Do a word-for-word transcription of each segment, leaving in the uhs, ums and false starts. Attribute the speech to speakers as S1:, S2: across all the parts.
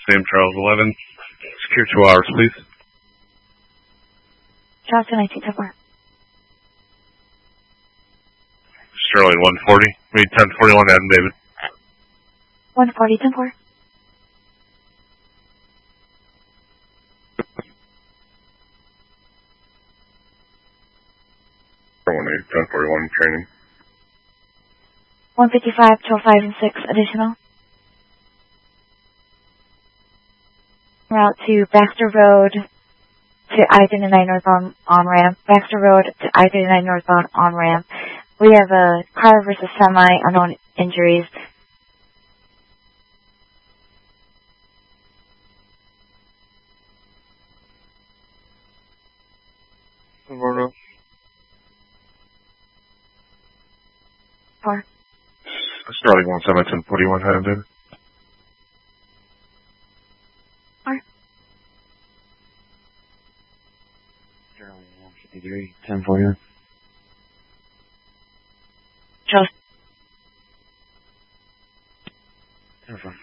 S1: Same Charles eleven. Secure two hours, please.
S2: Charles two nineteen, ten four.
S1: Sterling one forty. We need ten forty-one, Adam David.
S2: one forty, ten four.
S1: one eight, ten forty-one, training.
S2: one fifty-five, twelve five and six, additional. Route to Baxter Road to I thirty-nine northbound on-ramp. Baxter Road to I thirty-nine northbound on-ramp. We have a car versus semi, unknown injuries.
S1: Roberto.
S2: Four.
S1: Sterling one seven, ten forty-one, Adam David.
S2: Four.
S3: Sterling one fifty-three, ten forty-one.
S2: Charles.
S3: ten four.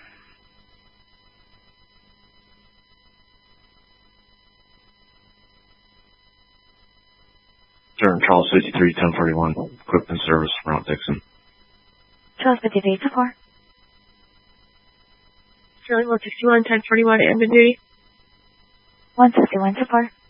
S3: Sterling Charles fifty-three, ten forty-one. Equipment service, Mount Dixon.
S2: Charles fifty-three, ten four.
S4: Sterling one sixty-one, ten forty-one, Admin duty.
S2: one sixty-one, ten four.